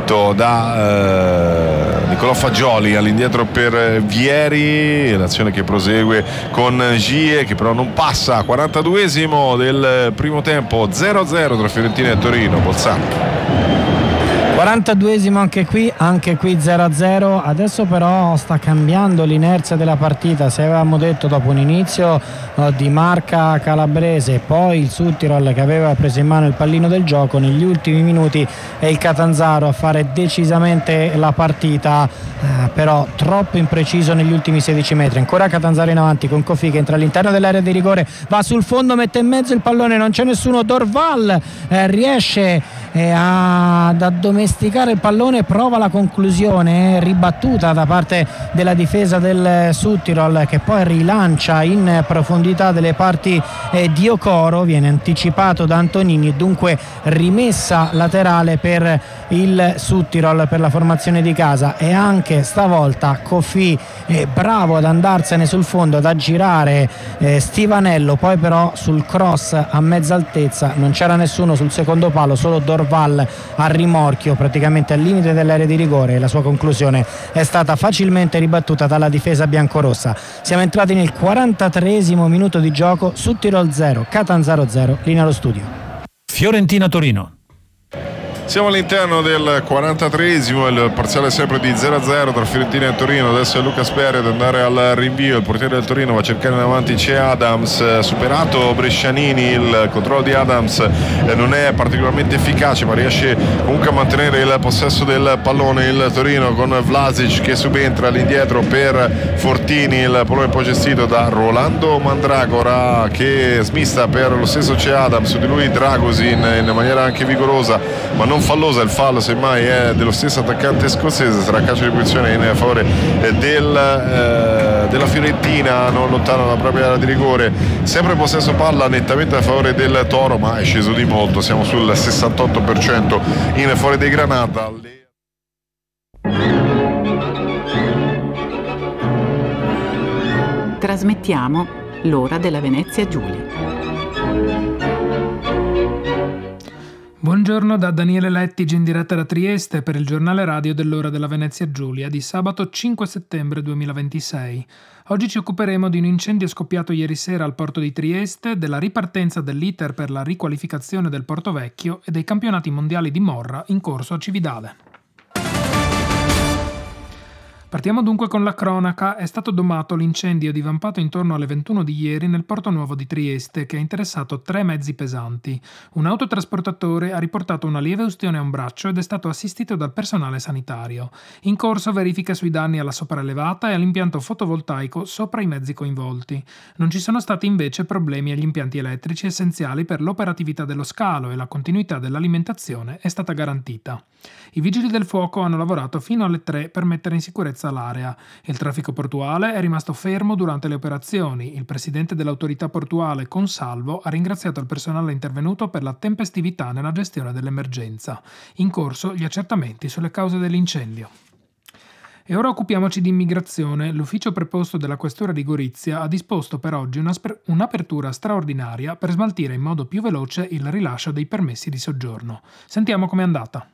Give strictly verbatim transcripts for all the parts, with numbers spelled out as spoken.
intervento da eh, Nicolò Fagioli all'indietro per Vieri, l'azione che prosegue con Gie che però non passa. quarantaduesimo del primo tempo, zero a zero tra Fiorentina e Torino. Bolzano. quarantaduesimo anche qui, anche qui zero a zero. Adesso però sta cambiando l'inerzia della partita. Se avevamo detto dopo un inizio uh, di marca calabrese, poi il Südtirol che aveva preso in mano il pallino del gioco, negli ultimi minuti è il Catanzaro a fare decisamente la partita, uh, però troppo impreciso negli ultimi sedici metri. Ancora Catanzaro in avanti con Kofi che entra all'interno dell'area di rigore, va sul fondo, mette in mezzo il pallone, non c'è nessuno. Dorval eh, riesce eh, ad addomesticare il pallone, prova la conclusione eh, ribattuta da parte della difesa del Südtirol che poi rilancia in profondità delle parti eh, di Okoro, viene anticipato da Antonini, dunque rimessa laterale per il Südtirol per la formazione di casa. E anche stavolta Kofi è bravo ad andarsene sul fondo, ad aggirare eh, Stivanello, poi però sul cross a mezza altezza non c'era nessuno sul secondo palo, solo Dorval a rimorchio praticamente al limite dell'area di rigore, e la sua conclusione è stata facilmente ribattuta dalla difesa biancorossa. Siamo entrati nel quarantatreesimo minuto di gioco, Südtirol zero, Catanzaro zero, linea allo studio. Fiorentina-Torino. Siamo all'interno del quarantatreesimo, il parziale sempre di zero a zero tra Fiorentina e Torino. Adesso è Luca Speri ad andare al rinvio, il portiere del Torino va a cercare in avanti, c'è Adams, superato Brescianini, il controllo di Adams non è particolarmente efficace ma riesce comunque a mantenere il possesso del pallone il Torino con Vlasic che subentra all'indietro per Fortini, il pallone poi gestito da Rolando Mandragora che smista per lo stesso c'è Adams, su di lui Dragosin in maniera anche vigorosa ma non fallosa, il fallo semmai è dello stesso attaccante scozzese, sarà calcio di punizione in favore del, eh, della Fiorentina, non lontano dalla propria area di rigore, sempre possesso palla nettamente a favore del Toro ma è sceso di molto, siamo sul sessantotto per cento in fuori dei Granata. Trasmettiamo l'ora della Venezia Giulia. Buongiorno da Daniele Lettige in diretta da Trieste per il giornale radio dell'ora della Venezia Giulia di sabato cinque settembre duemilaventisei. Oggi ci occuperemo di un incendio scoppiato ieri sera al porto di Trieste, della ripartenza dell'iter per la riqualificazione del Porto Vecchio e dei campionati mondiali di Morra in corso a Cividale. Partiamo dunque con la cronaca. È stato domato l'incendio divampato intorno alle ventuno di ieri nel Porto Nuovo di Trieste, che ha interessato tre mezzi pesanti. Un autotrasportatore ha riportato una lieve ustione a un braccio ed è stato assistito dal personale sanitario. In corso verifiche sui danni alla sopraelevata e all'impianto fotovoltaico sopra i mezzi coinvolti. Non ci sono stati invece problemi agli impianti elettrici essenziali per l'operatività dello scalo e la continuità dell'alimentazione è stata garantita. I vigili del fuoco hanno lavorato fino alle tre per mettere in sicurezza l'area. Il traffico portuale è rimasto fermo durante le operazioni. Il presidente dell'autorità portuale, Consalvo, ha ringraziato il personale intervenuto per la tempestività nella gestione dell'emergenza. In corso gli accertamenti sulle cause dell'incendio. E ora occupiamoci di immigrazione. L'ufficio preposto della questura di Gorizia ha disposto per oggi un'apertura straordinaria per smaltire in modo più veloce il rilascio dei permessi di soggiorno. Sentiamo com'è andata.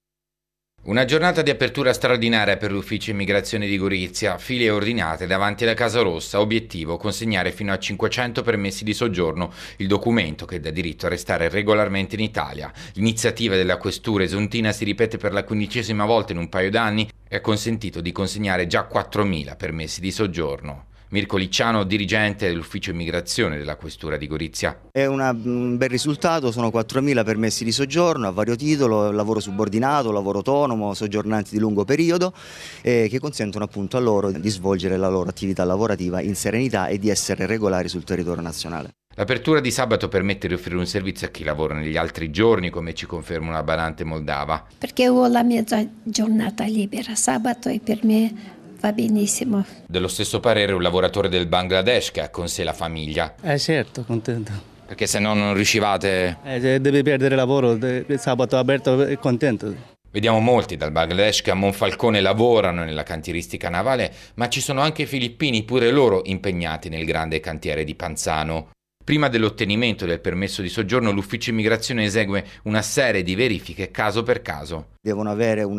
Una giornata di apertura straordinaria per l'ufficio immigrazione di Gorizia, file ordinate davanti alla Casa Rossa, obiettivo consegnare fino a cinquecento permessi di soggiorno, il documento che dà diritto a restare regolarmente in Italia. L'iniziativa della questura esontina si ripete per la quindicesima volta in un paio d'anni e ha consentito di consegnare già quattromila permessi di soggiorno. Mirko Licciano, dirigente dell'ufficio immigrazione della questura di Gorizia. È una, un bel risultato, sono quattromila permessi di soggiorno a vario titolo, lavoro subordinato, lavoro autonomo, soggiornanti di lungo periodo, eh, che consentono appunto a loro di svolgere la loro attività lavorativa in serenità e di essere regolari sul territorio nazionale. L'apertura di sabato permette di offrire un servizio a chi lavora negli altri giorni, come ci conferma una badante moldava. Perché ho la mia giornata libera, sabato e per me va benissimo. Dello stesso parere un lavoratore del Bangladesh che ha con sé la famiglia. Eh certo, contento. Perché se no non riuscivate... Eh, deve perdere lavoro, il sabato aperto è contento. Vediamo molti dal Bangladesh che a Monfalcone lavorano nella cantieristica navale, ma ci sono anche filippini, pure loro impegnati nel grande cantiere di Panzano. Prima dell'ottenimento del permesso di soggiorno, l'ufficio immigrazione esegue una serie di verifiche caso per caso. Devono avere un